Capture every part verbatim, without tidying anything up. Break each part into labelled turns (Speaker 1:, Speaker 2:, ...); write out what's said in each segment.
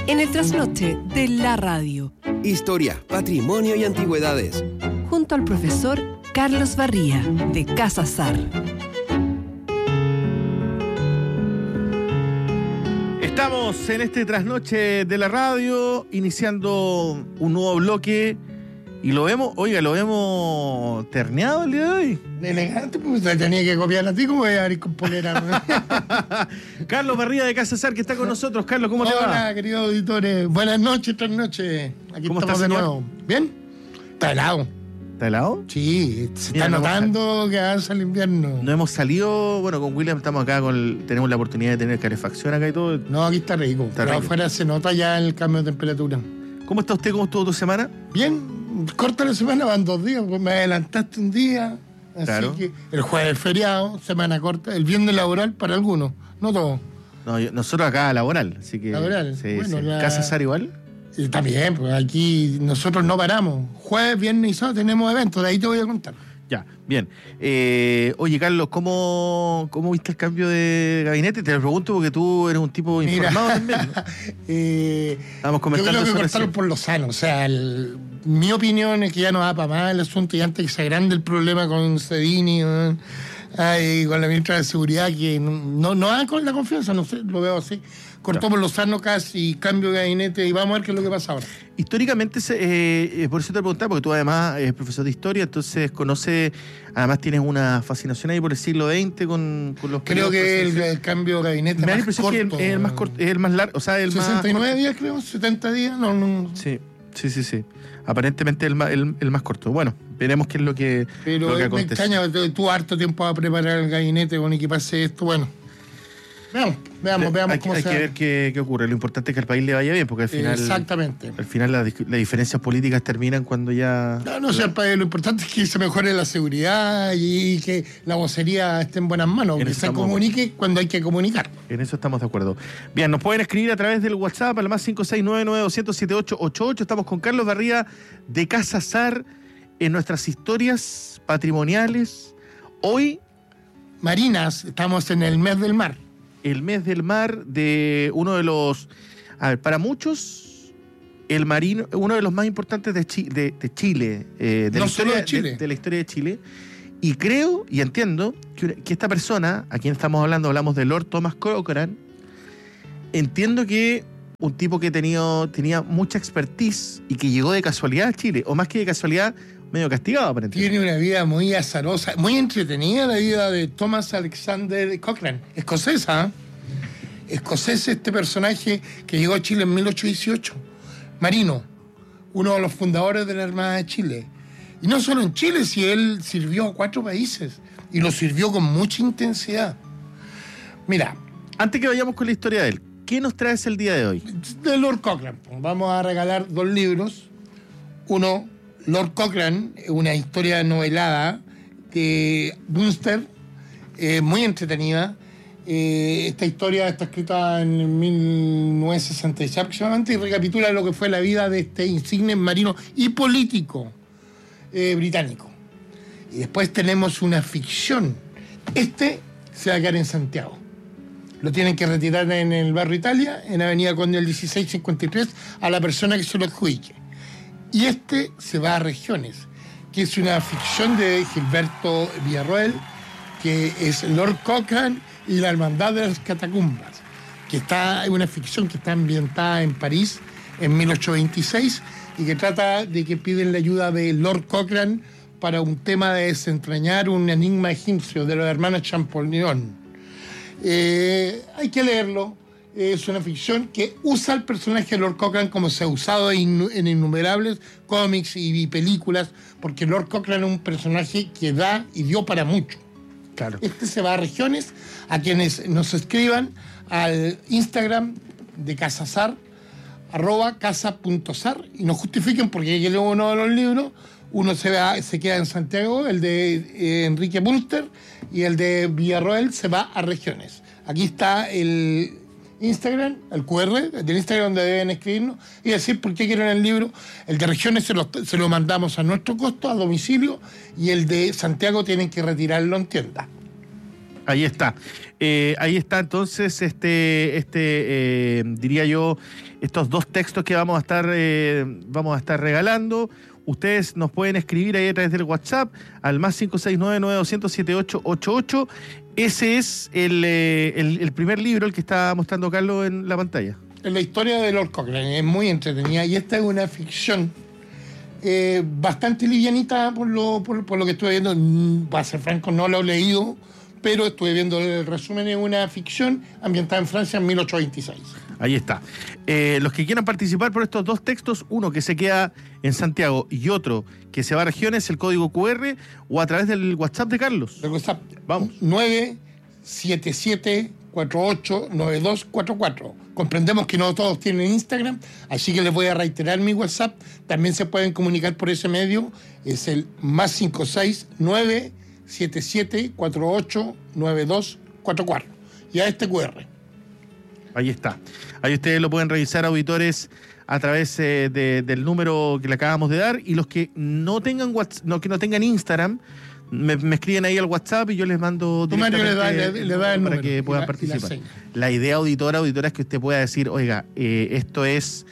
Speaker 1: En el trasnoche de la radio.
Speaker 2: Historia, patrimonio y antigüedades.
Speaker 1: Junto al profesor Carlos Barría, de Casa Sar.
Speaker 3: Estamos en este trasnoche de la radio, iniciando un nuevo bloque. Y lo vemos, oiga, lo vemos terneado el día de hoy.
Speaker 4: Elegante, pues te tenía que copiar a ti, ¿cómo voy a ir con polera?
Speaker 3: Carlos Barría de Casa Sar, que está con nosotros. Carlos, ¿cómo te va?
Speaker 4: Hola, queridos auditores. Buenas noches, tres noches. Aquí
Speaker 3: ¿Cómo
Speaker 4: estamos
Speaker 3: está,
Speaker 4: de
Speaker 3: señor?
Speaker 4: nuevo. ¿Bien? Está helado.
Speaker 3: ¿Está helado?
Speaker 4: Sí, se
Speaker 3: Mira,
Speaker 4: está
Speaker 3: no hemos
Speaker 4: notando que avanza el invierno.
Speaker 3: No hemos salido, bueno, con William estamos acá, con el- tenemos la oportunidad de tener calefacción acá y todo.
Speaker 4: No, aquí está rico.
Speaker 3: Está
Speaker 4: Pero
Speaker 3: rico.
Speaker 4: afuera se nota ya el cambio de temperatura.
Speaker 3: ¿Cómo está usted? ¿Cómo estuvo tu semana?
Speaker 4: Bien, corta la semana, van dos días, pues me adelantaste un día. Así
Speaker 3: Claro.
Speaker 4: que el jueves es feriado, semana corta, el viernes laboral para algunos, no todos.
Speaker 3: No, yo- nosotros acá laboral, así que...
Speaker 4: Laboral,
Speaker 3: Sí,
Speaker 4: bueno,
Speaker 3: sí.
Speaker 4: la-
Speaker 3: ¿Casa Sar igual?
Speaker 4: Y también, pues aquí nosotros no paramos. Jueves, viernes y sábado tenemos eventos, de ahí te voy a contar.
Speaker 3: Ya, bien. Eh, oye, Carlos, ¿cómo, ¿cómo viste el cambio de gabinete? Te lo pregunto porque tú eres un tipo
Speaker 4: Mira.
Speaker 3: informado también, ¿no?
Speaker 4: Eh,
Speaker 3: Estábamos
Speaker 4: yo
Speaker 3: comentando
Speaker 4: creo que
Speaker 3: eso
Speaker 4: cortaron
Speaker 3: recién.
Speaker 4: por lo sano. O sea, el- mi opinión es que ya no va para más el asunto y antes que se agrande el problema con Cedini, ¿no? Ay, con la ministra de Seguridad, que no, no, no da con la confianza, no sé, lo veo así. Cortó por lo sano casi, cambio de gabinete y vamos a ver qué es lo que pasa ahora.
Speaker 3: Históricamente, se- eh, eh, por eso te preguntaba, porque tú además eres profesor de historia, entonces conoces, además tienes una fascinación ahí por el siglo veinte con, con los
Speaker 4: Creo
Speaker 3: periodos
Speaker 4: que el,
Speaker 3: presidenciales.
Speaker 4: el cambio de gabinete
Speaker 3: Me da la
Speaker 4: más
Speaker 3: impresión que
Speaker 4: corto.
Speaker 3: es el, es el más corto, es el más largo, o sea, el
Speaker 4: sesenta y nueve
Speaker 3: más...
Speaker 4: días, creo, setenta días, no, no.
Speaker 3: Sí, sí, sí, sí. Aparentemente el más, el, el más corto. Bueno, veremos qué es lo que,
Speaker 4: Pero
Speaker 3: lo que
Speaker 4: me
Speaker 3: acontece.
Speaker 4: extraña, tú harto tiempo a preparar el gabinete con equiparse esto, bueno. Veamos, veamos, veamos
Speaker 3: hay,
Speaker 4: cómo
Speaker 3: hay
Speaker 4: se
Speaker 3: que
Speaker 4: da.
Speaker 3: ver qué, qué ocurre. Lo importante es que al país le vaya bien, porque al final...
Speaker 4: Exactamente.
Speaker 3: Al final las, dis- las diferencias políticas terminan cuando ya...
Speaker 4: No, no, sea, pa- lo importante es que se mejore la seguridad y que la vocería esté en buenas manos,
Speaker 3: En
Speaker 4: que
Speaker 3: eso
Speaker 4: se
Speaker 3: estamos-
Speaker 4: comunique cuando hay que comunicar.
Speaker 3: En eso estamos de acuerdo. Bien, nos pueden escribir a través del WhatsApp al más cinco seis nueve nueve dos cero siete ocho ocho ocho. Estamos con Carlos Barría de Casa Sar en nuestras historias patrimoniales. Hoy,
Speaker 4: Marinas, estamos en el mes del mar.
Speaker 3: el mes del mar de uno de los... A ver, para muchos, el marino, uno de los más importantes de, Chi- de, de Chile, eh, de,
Speaker 4: No
Speaker 3: la
Speaker 4: solo
Speaker 3: historia,
Speaker 4: de Chile.
Speaker 3: de- de la historia de Chile. Y creo y entiendo que, que esta persona, a quien estamos hablando, hablamos de Lord Thomas Cochrane, entiendo que un tipo que tenido, tenía mucha expertise y que llegó de casualidad a Chile, o más que de casualidad, medio castigado aparentemente.
Speaker 4: Tiene una vida muy azarosa, muy entretenida la vida de Thomas Alexander Cochrane, escocesa. ¿eh? Escocés este personaje que llegó a Chile en mil ochocientos dieciocho, marino, uno de los fundadores de la Armada de Chile. Y no solo en Chile, si él sirvió a cuatro países y lo sirvió con mucha intensidad. Mira,
Speaker 3: Antes que vayamos con la historia de él, ¿qué nos traes el día de hoy?
Speaker 4: de Lord Cochrane, vamos a regalar dos libros. Uno, Lord Cochrane, una historia novelada de Dunster, eh, muy entretenida. Eh, esta historia está escrita en mil novecientos sesenta y seis aproximadamente y recapitula lo que fue la vida de este insigne marino y político eh, británico. Y después tenemos una ficción. Este se va a quedar en Santiago. Lo tienen que retirar en el barrio Italia, en Avenida Conde del dieciséis cincuenta y tres, a la persona que se lo adjudique. Y este se va a Regiones, que es una ficción de Gilberto Villarroel, que es Lord Cochrane y la Hermandad de las Catacumbas, que está, es una ficción que está ambientada en París en mil ochocientos veintiséis y que trata de que piden la ayuda de Lord Cochrane para un tema de desentrañar un enigma egipcio de los hermanos Champollion. Eh, hay que leerlo. Es una ficción que usa el personaje de Lord Cochrane como se ha usado en, en innumerables cómics y, y películas, porque Lord Cochrane es un personaje que da y dio para mucho.
Speaker 3: Claro.
Speaker 4: Este se va a Regiones, a quienes nos escriban al Instagram de Casa Sar, arroba casa.sar, y nos justifiquen porque hay que leer uno de los libros. Uno se, va, se queda en Santiago, el de eh, Enrique Bunster, y el de Villarroel se va a Regiones. Aquí está el Instagram, el cu erre del Instagram donde deben escribirnos y decir por qué quieren el libro. El de Regiones se lo, se lo mandamos a nuestro costo, a domicilio, y el de Santiago tienen que retirarlo en tienda.
Speaker 3: Ahí está. Eh, ahí está entonces, este, este eh, diría yo, estos dos textos que vamos a estar, eh, vamos a estar regalando. Ustedes nos pueden escribir ahí a través del WhatsApp al más cinco seis nueve, nueve dos cero cero, siete ocho ocho ocho. Ese es el, eh, el, el primer libro, el que está mostrando Carlos en la pantalla.
Speaker 4: La historia de Lord Cochrane es muy entretenida y esta es una ficción eh, bastante livianita por lo, por, por lo que estuve viendo. Para ser franco, no lo he leído, pero estuve viendo el resumen. Es una ficción ambientada en Francia en mil ochocientos veintiséis.
Speaker 3: Ahí está. Eh, los que quieran participar por estos dos textos, uno que se queda en Santiago y otro que se va a regiones, el código cu erre o a través del WhatsApp de Carlos.
Speaker 4: El WhatsApp,
Speaker 3: vamos.
Speaker 4: nueve siete siete cuatro ocho nueve dos cuatro cuatro. Comprendemos que no todos tienen Instagram, así que les voy a reiterar mi WhatsApp. También se pueden comunicar por ese medio. Es el más cinco seis nueve siete siete cuatro ocho nueve dos cuatro cuatro. Y a este cu erre.
Speaker 3: Ahí está. Ahí ustedes lo pueden revisar, auditores, a través eh, de, del número que le acabamos de dar. Y los que no tengan WhatsApp, no, que no tengan Instagram, me, me escriben ahí al WhatsApp y yo les mando
Speaker 4: Tu Mario le da, le, le da el
Speaker 3: para
Speaker 4: número,
Speaker 3: que puedan
Speaker 4: la,
Speaker 3: participar.
Speaker 4: La,
Speaker 3: la idea, auditora, auditora, es que usted pueda decir, oiga, eh, esto es,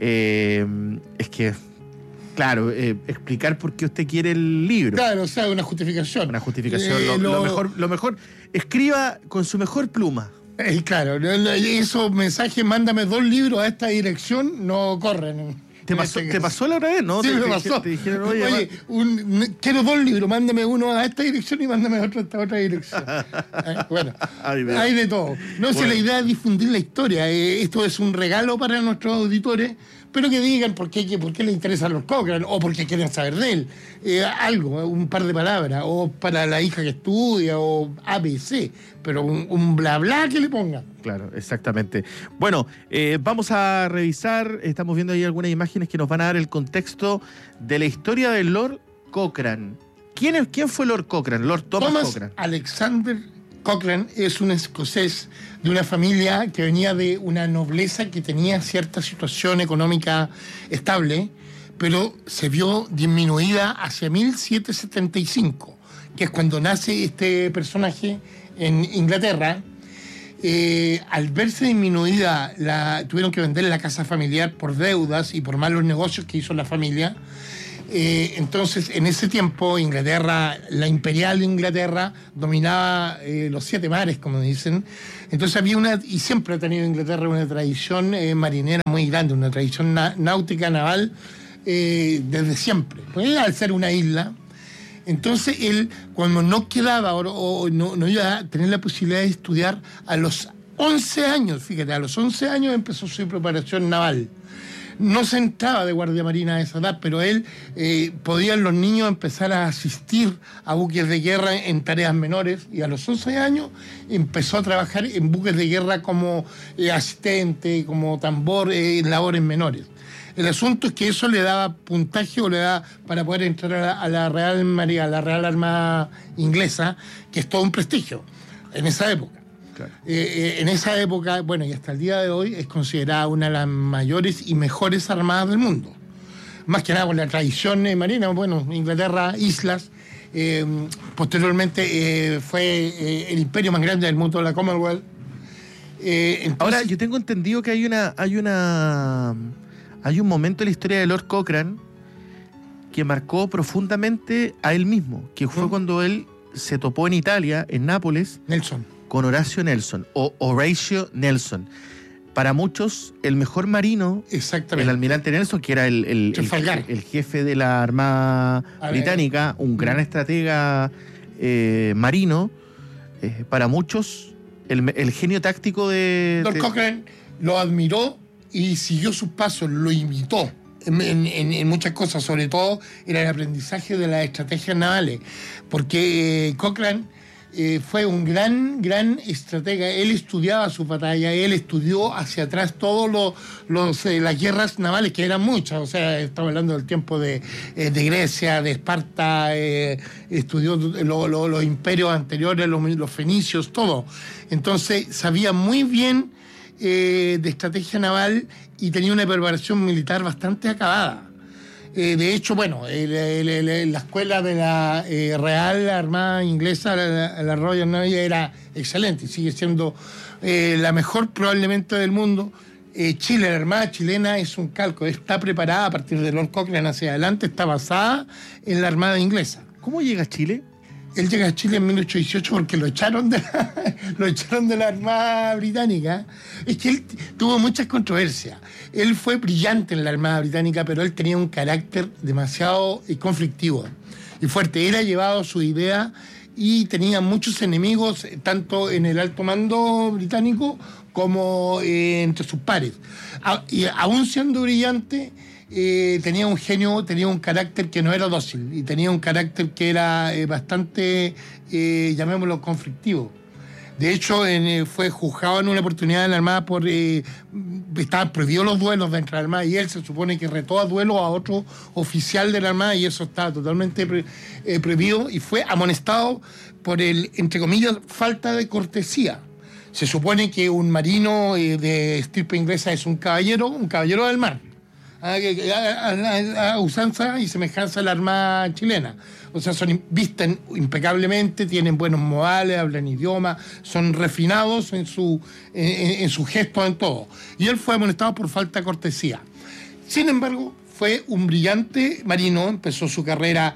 Speaker 3: eh, es que, claro, eh, explicar por qué usted quiere el libro.
Speaker 4: Claro, o sea, una justificación.
Speaker 3: Una justificación.
Speaker 4: Eh,
Speaker 3: lo,
Speaker 4: lo,
Speaker 3: lo mejor, lo mejor, escriba con su mejor pluma.
Speaker 4: Eh, claro, esos mensajes, mándame dos libros a esta dirección, no corren.
Speaker 3: ¿Te pasó, ¿Te pasó la otra vez, no?
Speaker 4: Sí,
Speaker 3: te,
Speaker 4: me
Speaker 3: te,
Speaker 4: pasó.
Speaker 3: Te dijeron, oye,
Speaker 4: oye un, quiero dos libros, mándame uno a esta dirección y mándame otro a esta otra dirección. Bueno, Ay, hay de todo. No sé, bueno. La idea es difundir la historia. Eh, esto es un regalo para nuestros auditores, pero que digan por qué, por qué les interesan los Cochrane o por qué quieren saber de él. Eh, algo, un par de palabras, o para la hija que estudia, o A B C, pero un, un bla bla que le pongan.
Speaker 3: Claro, exactamente. Bueno, eh, vamos a revisar, estamos viendo ahí algunas imágenes que nos van a dar el contexto de la historia de Lord Cochrane. ¿Quién, es, quién fue Lord Cochrane? Lord Thomas,
Speaker 4: Thomas
Speaker 3: Cochrane.
Speaker 4: Alexander Cochrane es un escocés de una familia que venía de una nobleza que tenía cierta situación económica estable, pero se vio disminuida hacia mil setecientos setenta y cinco, que es cuando nace este personaje en Inglaterra. Eh, al verse disminuida, la, tuvieron que vender la casa familiar por deudas y por malos negocios que hizo la familia. Eh, entonces, en ese tiempo, Inglaterra, la imperial Inglaterra, dominaba eh, los siete mares, como dicen. Entonces había una, y siempre ha tenido Inglaterra una tradición eh, marinera muy grande, una tradición na, náutica, naval, eh, desde siempre. Pues al ser una isla. Entonces él, cuando no quedaba o, o no, no iba a tener la posibilidad de estudiar, a los once años, fíjate, a los once años empezó su preparación naval. No se entraba de guardia marina a esa edad, pero él, eh, podían los niños empezar a asistir a buques de guerra en tareas menores, y a los once años empezó a trabajar en buques de guerra como eh, asistente, como tambor, eh, en labores menores. El asunto es que eso le daba puntaje o le da para poder entrar a la, a la Real María, a la Real Armada Inglesa, que es todo un prestigio en esa época. Claro. Eh, eh, en esa época, bueno, y hasta el día de hoy, es considerada una de las mayores y mejores armadas del mundo. Más que nada por la tradición eh, marina, bueno, Inglaterra, islas. Eh, posteriormente eh, fue eh, el imperio más grande del mundo, la Commonwealth. Eh, entonces,
Speaker 3: Ahora, yo tengo entendido que hay una... Hay una... Hay un momento en la historia de Lord Cochrane que marcó profundamente a él mismo, que fue ¿Mm? cuando él se topó en Italia, en Nápoles,
Speaker 4: Nelson.
Speaker 3: con Horatio Nelson, o Horatio Nelson. Para muchos, el mejor marino, el almirante Nelson, que era el, el, el, el jefe de la Armada a Británica, ver. un ¿Mm? gran estratega eh, marino, eh, para muchos, el, el genio táctico de...
Speaker 4: Lord
Speaker 3: de,
Speaker 4: Cochrane lo admiró y siguió sus pasos, lo imitó en, en, en muchas cosas, sobre todo en el aprendizaje de las estrategias navales, porque eh, Cochrane eh, fue un gran, gran estratega. Él estudiaba sus batallas, él estudió hacia atrás todas los, los, eh, las guerras navales, que eran muchas, o sea, estamos hablando del tiempo de, eh, de Grecia, de Esparta, eh, estudió lo, lo, los imperios anteriores, los, los fenicios, todo. Entonces sabía muy bien Eh, de estrategia naval y tenía una preparación militar bastante acabada. Eh, de hecho, bueno, el, el, el, la escuela de la eh, Real Armada Inglesa, la, la Royal Navy, era excelente y sigue siendo eh, la mejor probablemente del mundo. Eh, Chile, la Armada chilena es un calco, está preparada a partir de Lord Cochrane hacia adelante, está basada en la Armada inglesa.
Speaker 3: ¿Cómo llega a Chile?
Speaker 4: Él llega a Chile en mil ochocientos dieciocho porque lo echaron de la, lo echaron de la Armada Británica. Es que él tuvo muchas controversias. Él fue brillante en la Armada Británica, pero él tenía un carácter demasiado conflictivo y fuerte. Él ha llevado su idea y tenía muchos enemigos, tanto en el alto mando británico como eh, entre sus pares. A, y aún siendo brillante, Eh, tenía un genio, tenía un carácter que no era dócil y tenía un carácter que era eh, bastante, eh, llamémoslo, conflictivo. De hecho, en, eh, fue juzgado en una oportunidad en la Armada por... Eh, estaban prohibidos los duelos dentro de la Armada y él se supone que retó a duelo a otro oficial de la Armada y eso estaba totalmente pre, eh, prohibido y fue amonestado por el, entre comillas, falta de cortesía. Se supone que un marino eh, de estirpe inglesa es un caballero, un caballero del mar. A, a, a, a usanza y semejanza a la Armada chilena. O sea, son visten impecablemente, tienen buenos modales, hablan idioma, son refinados en su, en, en su gesto, en todo. Y él fue amonestado por falta de cortesía. Sin embargo, fue un brillante marino, empezó su carrera...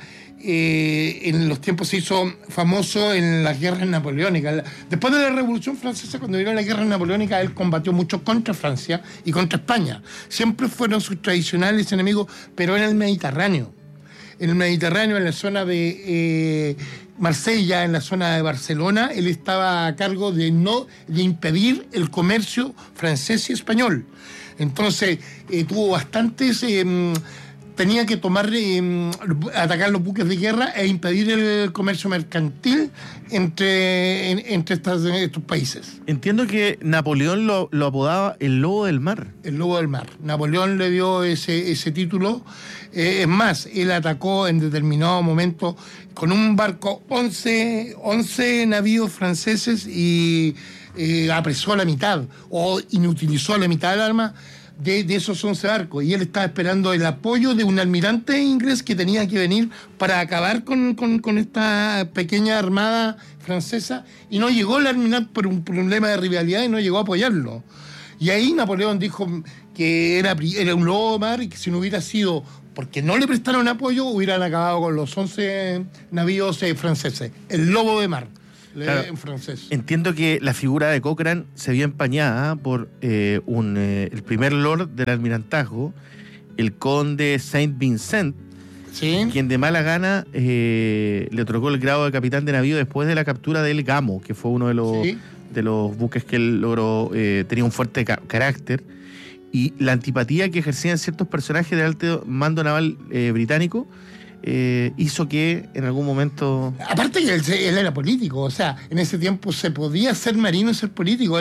Speaker 4: Eh, en los tiempos se hizo famoso en las guerras napoleónicas. Después de la Revolución Francesa, cuando vino la guerra napoleónica, él combatió mucho contra Francia y contra España. Siempre fueron sus tradicionales enemigos, pero en el Mediterráneo. En el Mediterráneo, en la zona de eh, Marsella, en la zona de Barcelona, él estaba a cargo de, no, de impedir el comercio francés y español. Entonces, eh, tuvo bastantes... Eh, tenía que tomar, eh, atacar los buques de guerra e impedir el comercio mercantil entre, en, entre estas, estos países.
Speaker 3: Entiendo que Napoleón lo, lo apodaba el Lobo del Mar.
Speaker 4: El Lobo del Mar. Napoleón le dio ese, ese título. Eh, es más, él atacó en determinado momento con un barco once, once navíos franceses y eh, apresó a la mitad o inutilizó a la mitad del arma. De, de esos once barcos, y él estaba esperando el apoyo de un almirante inglés que tenía que venir para acabar con, con, con esta pequeña armada francesa, y no llegó el almirante por un problema de rivalidad y no llegó a apoyarlo. Y ahí Napoleón dijo que era, era un lobo de mar y que si no hubiera sido porque no le prestaron apoyo, hubieran acabado con los once navíos eh, franceses. El lobo de mar. Claro, en francés.
Speaker 3: Entiendo que la figura de Cochrane se vio empañada por eh, un, eh, el primer lord del almirantazgo, el conde Saint-Vincent,
Speaker 4: ¿sí?,
Speaker 3: quien de mala gana eh, le otorgó el grado de capitán de navío después de la captura del Gamo, que fue uno de los, ¿sí?, de los buques que él logró, eh, tenía un fuerte ca- carácter, y la antipatía que ejercían ciertos personajes del alto mando naval eh, británico Eh, hizo que en algún momento...
Speaker 4: Aparte que él, él era político, o sea, en ese tiempo se podía ser marino y ser político.